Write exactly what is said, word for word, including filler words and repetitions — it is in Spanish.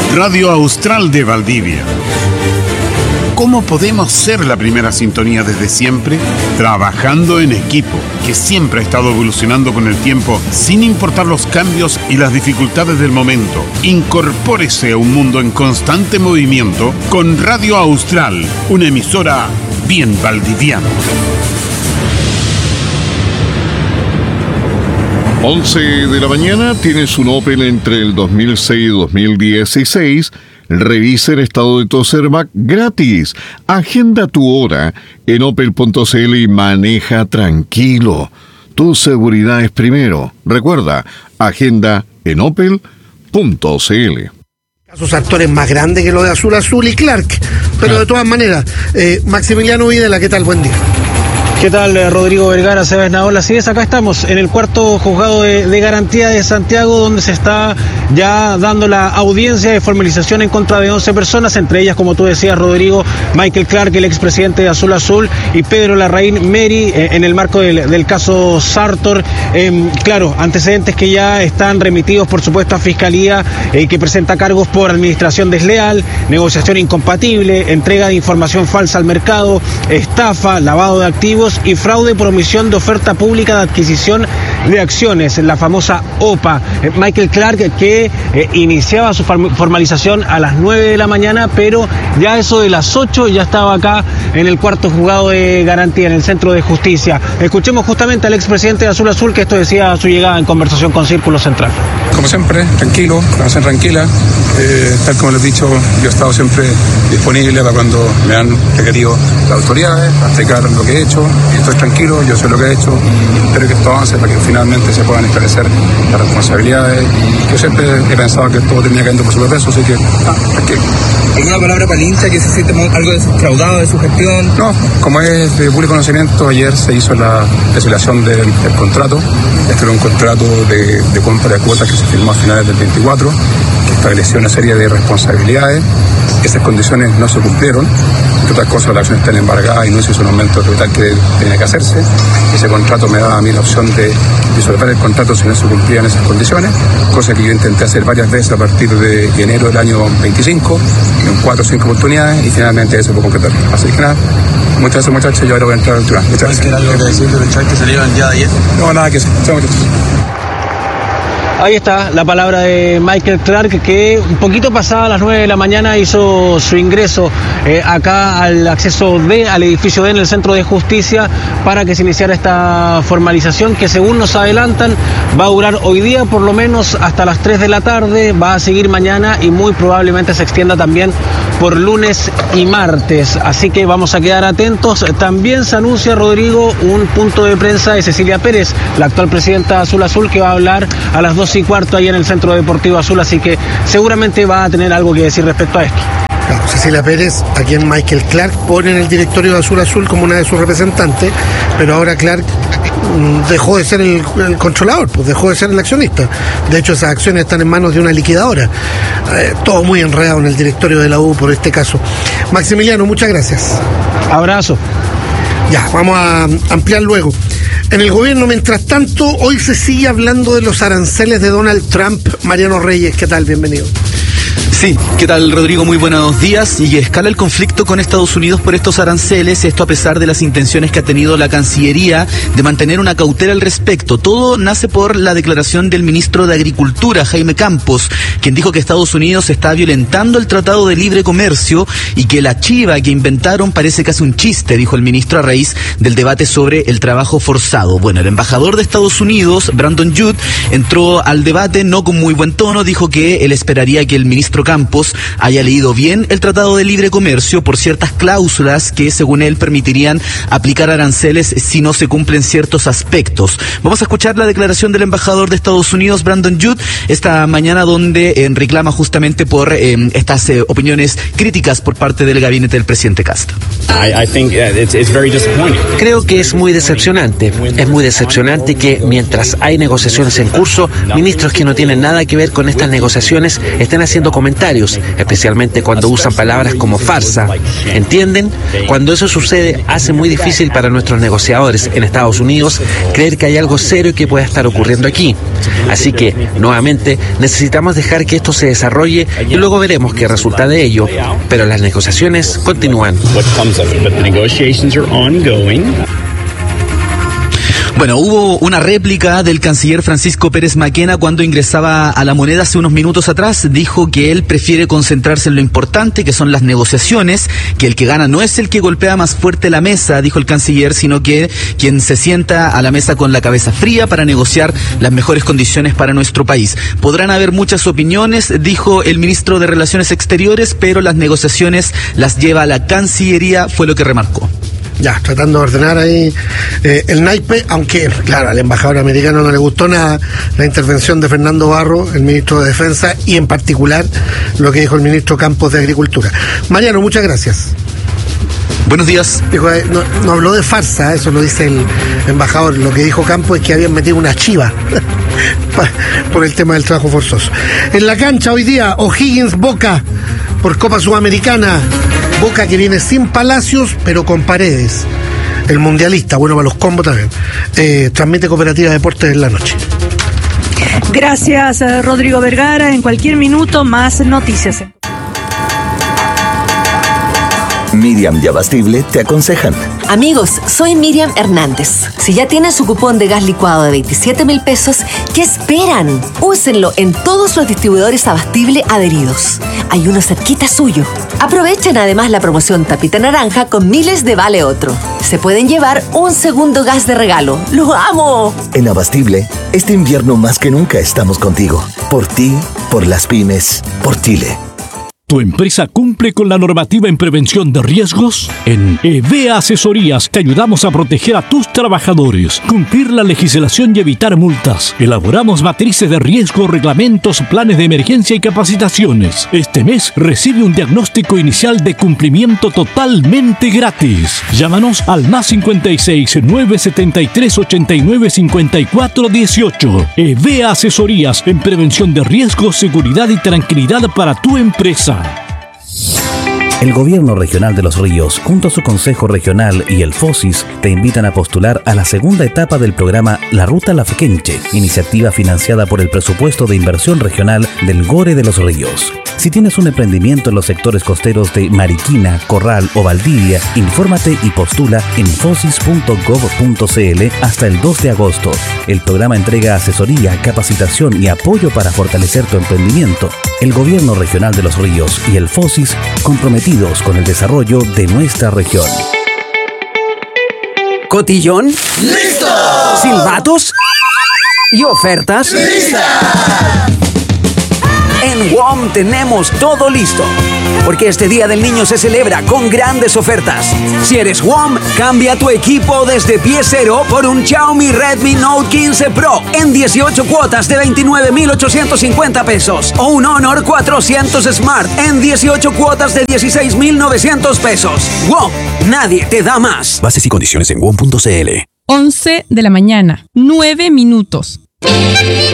Radio Austral de Valdivia. ¿Cómo podemos ser la primera sintonía desde siempre? Trabajando en equipo, que siempre ha estado evolucionando con el tiempo, sin importar los cambios y las dificultades del momento. Incorpórese a un mundo en constante movimiento con Radio Austral, una emisora bien valdiviana. once de la mañana, tienes un Opel entre el dos mil seis y dos mil dieciséis. Revisa el estado de tu Cervac gratis. Agenda tu hora en opel punto c l y maneja tranquilo. Tu seguridad es primero. Recuerda, agenda en opel punto c l. Casos actores más grandes que lo de Azul Azul y Clark. Pero de todas maneras, eh, Maximiliano Videla, ¿qué tal? Buen día. ¿Qué tal, Rodrigo Vergara, Sebas Naola? Así es, acá estamos en el cuarto juzgado de, de garantía de Santiago, donde se está ya dando la audiencia de formalización en contra de once personas, entre ellas, como tú decías, Rodrigo, Michael Clark, el expresidente de Azul Azul, y Pedro Larraín Meri, eh, en el marco del, del caso Sartor. Eh, claro, antecedentes que ya están remitidos, por supuesto, a Fiscalía, eh, que presenta cargos por administración desleal, negociación incompatible, entrega de información falsa al mercado, estafa, lavado de activos y fraude por omisión de oferta pública de adquisición de acciones, la famosa O P A. Michael Clark, que eh, iniciaba su formalización a las nueve de la mañana, pero ya eso de las ocho ya estaba acá en el cuarto juzgado de garantía, en el Centro de Justicia. Escuchemos justamente al expresidente de Azul Azul, que esto decía a su llegada en conversación con Círculo Central. Como siempre, tranquilo, conversación tranquila. Eh, tal como les he dicho, yo he estado siempre disponible para cuando me han requerido las autoridades, para explicar lo que he hecho. Y estoy tranquilo, yo sé lo que he hecho y espero que esto avance para que finalmente se puedan esclarecer las responsabilidades. Y yo siempre he pensado que todo tenía que ir por su peso, así que ah, tranquilo. ¿Alguna palabra para el hincha que se siente algo defraudado de su gestión? No, como es de público conocimiento, ayer se hizo la resolución del, del contrato. Este era un contrato de, de compra de cuotas que se firmó a finales del veinticuatro, que estableció una serie de responsabilidades. Esas condiciones no se cumplieron. Entre otras cosas, la acción está embargada y no se hizo un aumento de capital que tenía que hacerse. Ese contrato me daba a mí la opción de disolver el contrato si no se cumplían esas condiciones, cosa que yo intenté hacer varias veces a partir de enero del año veinticinco, en cuatro o cinco oportunidades, y finalmente eso fue concretar. Así que nada, muchas gracias, muchachos, yo ahora voy a entrar al tribunal. Muchas gracias. ¿Qué era algo que decir de los que salieron ya de ayer? No, nada que hacer. Chao, muchachos. Ahí está la palabra de Michael Clark, que un poquito pasada las nueve de la mañana hizo su ingreso eh, acá al acceso D, al edificio D en el Centro de Justicia, para que se iniciara esta formalización que, según nos adelantan, va a durar hoy día por lo menos hasta las tres de la tarde, va a seguir mañana y muy probablemente se extienda también por lunes y martes. Así que vamos a quedar atentos. También se anuncia, Rodrigo, un punto de prensa de Cecilia Pérez, la actual presidenta de Azul Azul, que va a hablar a las dos y cuarto ahí en el Centro Deportivo Azul, así que seguramente va a tener algo que decir respecto a esto. Claro, Cecilia Pérez, a quien Michael Clark pone en el directorio de Azul Azul como una de sus representantes, pero ahora Clark mm, dejó de ser el, el controlador, pues dejó de ser el accionista. De hecho, esas acciones están en manos de una liquidadora. Eh, todo muy enredado en el directorio de la U por este caso. Maximiliano, muchas gracias. Abrazo. Ya, vamos a ampliar luego. En el gobierno, mientras tanto, hoy se sigue hablando de los aranceles de Donald Trump. Mariano Reyes, ¿qué tal? Bienvenido. Sí, ¿qué tal, Rodrigo? Muy buenos días. Y escala el conflicto con Estados Unidos por estos aranceles, esto a pesar de las intenciones que ha tenido la Cancillería de mantener una cautela al respecto. Todo nace por la declaración del ministro de Agricultura, Jaime Campos, quien dijo que Estados Unidos está violentando el Tratado de Libre Comercio y que la chiva que inventaron parece casi un chiste, dijo el ministro a raíz del debate sobre el trabajo forzado. Bueno, el embajador de Estados Unidos, Brandon Judd, entró al debate no con muy buen tono, dijo que él esperaría que el ministro Campos haya leído bien el Tratado de Libre Comercio por ciertas cláusulas que, según él, permitirían aplicar aranceles si no se cumplen ciertos aspectos. Vamos a escuchar la declaración del embajador de Estados Unidos, Brandon Judd, esta mañana, donde eh, reclama justamente por eh, estas eh, opiniones críticas por parte del gabinete del presidente Castro. Creo que es muy decepcionante. Es muy decepcionante que mientras hay negociaciones en curso, ministros que no tienen nada que ver con estas negociaciones estén haciendo comentarios comentarios, especialmente cuando usan palabras como farsa. ¿Entienden? Cuando eso sucede, hace muy difícil para nuestros negociadores en Estados Unidos creer que hay algo serio que pueda estar ocurriendo aquí. Así que, nuevamente, necesitamos dejar que esto se desarrolle y luego veremos qué resulta de ello. Pero las negociaciones continúan. Bueno, hubo una réplica del canciller Francisco Pérez Maquena cuando ingresaba a La Moneda hace unos minutos atrás. Dijo que él prefiere concentrarse en lo importante, que son las negociaciones, que el que gana no es el que golpea más fuerte la mesa, dijo el canciller, sino que quien se sienta a la mesa con la cabeza fría para negociar las mejores condiciones para nuestro país. Podrán haber muchas opiniones, dijo el ministro de Relaciones Exteriores, pero las negociaciones las lleva la Cancillería, fue lo que remarcó. Ya, tratando de ordenar ahí eh, el naipe, aunque, claro, al embajador americano no le gustó nada la intervención de Fernando Barro, el ministro de Defensa, y en particular lo que dijo el ministro Campos de Agricultura. Mariano, muchas gracias. Buenos días. Dijo, eh, no, no habló de farsa, eso lo dice el embajador. Lo que dijo Campos es que habían metido una chiva por el tema del trabajo forzoso. En la cancha hoy día, O'Higgins Boca por Copa Sudamericana. Boca que viene sin Palacios, pero con Paredes. El mundialista, bueno para los combos también. Eh, transmite Cooperativa Deportes en la noche. Gracias, Rodrigo Vergara. En cualquier minuto, más noticias. Miriam y Abastible te aconsejan. Amigos, soy Miriam Hernández. Si ya tienen su cupón de gas licuado de veintisiete mil pesos, ¿qué esperan? Úsenlo en todos los distribuidores Abastible adheridos. Hay uno cerquita suyo. Aprovechen además la promoción Tapita Naranja con miles de Vale Otro. Se pueden llevar un segundo gas de regalo. ¡Lo amo! En Abastible, este invierno más que nunca estamos contigo. Por ti, por las pymes, por Chile. ¿Tu empresa cumple con la normativa en prevención de riesgos? En E V A Asesorías te ayudamos a proteger a tus trabajadores, cumplir la legislación y evitar multas. Elaboramos matrices de riesgo, reglamentos, planes de emergencia y capacitaciones. Este mes recibe un diagnóstico inicial de cumplimiento totalmente gratis. Llámanos al más cincuenta y seis, nueve setenta y tres, ochenta y nueve, cincuenta y cuatro dieciocho. E V A Asesorías en prevención de riesgos, seguridad y tranquilidad para tu empresa. El Gobierno Regional de Los Ríos, junto a su Consejo Regional y el FOSIS, te invitan a postular a la segunda etapa del programa La Ruta Lafkenche, iniciativa financiada por el presupuesto de inversión regional del Gore de Los Ríos. Si tienes un emprendimiento en los sectores costeros de Mariquina, Corral o Valdivia, infórmate y postula en fosis punto gov punto cl hasta el dos de agosto. El programa entrega asesoría, capacitación y apoyo para fortalecer tu emprendimiento. El Gobierno Regional de Los Ríos y el FOSIS comprometidos con el desarrollo de nuestra región. ¿Cotillón? ¡Listo! ¿Silbatos? ¿Y ofertas? ¡Lista! En W O M tenemos todo listo, porque este Día del Niño se celebra con grandes ofertas. Si eres W O M, cambia tu equipo desde pie cero por un Xiaomi Redmi Note quince Pro en dieciocho cuotas de veintinueve mil ochocientos cincuenta pesos o un Honor cuatrocientos Smart en dieciocho cuotas de dieciséis mil novecientos pesos. W O M, nadie te da más. Bases y condiciones en W O M punto cl. once de la mañana, nueve minutos.